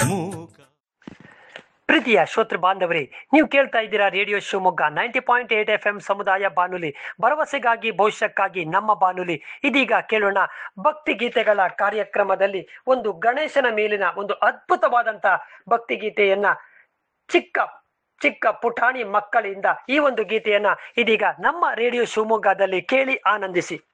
ಪ್ರೀತಿಯ ಶ್ರೋತೃ ಬಾಂಧವರೇ, ನೀವು ಕೇಳ್ತಾ ಇದ್ದೀರಾ ರೇಡಿಯೋ ಶಿವಮೊಗ್ಗ 90.8 FM ಸಮುದಾಯ ಬಾನುಲಿ, ಭರವಸೆಗಾಗಿ ಭವಿಷ್ಯಕ್ಕಾಗಿ ನಮ್ಮ ಬಾನುಲಿ. ಇದೀಗ ಕೇಳೋಣ ಭಕ್ತಿ ಗೀತೆಗಳ ಕಾರ್ಯಕ್ರಮದಲ್ಲಿ ಒಂದು ಗಣೇಶನ ಮೇಲಿನ ಒಂದು ಅದ್ಭುತವಾದಂತ ಭಕ್ತಿ ಗೀತೆಯನ್ನ ಚಿಕ್ಕ ಚಿಕ್ಕ ಪುಟಾಣಿ ಮಕ್ಕಳಿಂದ ಈ ಒಂದು ಗೀತೆಯನ್ನ ಇದೀಗ ನಮ್ಮ ರೇಡಿಯೋ ಶಿವಮೊಗ್ಗದಲ್ಲಿ ಕೇಳಿ ಆನಂದಿಸಿ.